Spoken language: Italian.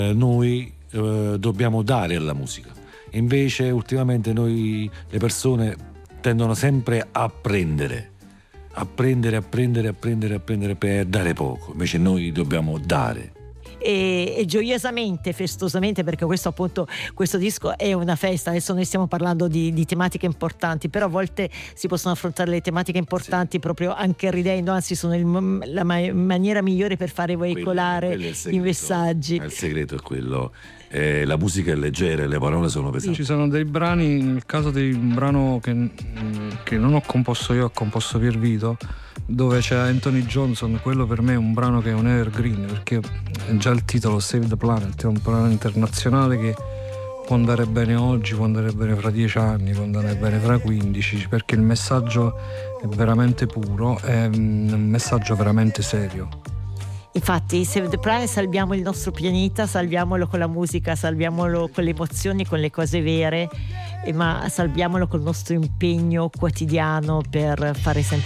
noi dobbiamo dare alla musica. Invece ultimamente le persone tendono sempre a prendere per dare poco. Invece noi dobbiamo dare. E gioiosamente, festosamente, perché questo disco è una festa. Adesso noi stiamo parlando di tematiche importanti, però a volte si possono affrontare le tematiche importanti proprio anche ridendo, anzi sono la maniera migliore per fare veicolare i messaggi. Il segreto è quello. La musica è leggera e le parole sono pesanti. Ci sono dei brani, nel caso di un brano che non ho composto io, ho composto Pier Vito, dove c'è Anthony Johnson. Quello per me è un brano che è un evergreen, perché già il titolo Save the Planet è un brano internazionale che può andare bene oggi, può andare bene fra 10 anni, può andare bene fra 15, perché il messaggio è veramente puro, è un messaggio veramente serio. Infatti Save the Planet, salviamo il nostro pianeta, salviamolo con la musica, salviamolo con le emozioni, con le cose vere, ma salviamolo col nostro impegno quotidiano per fare sempre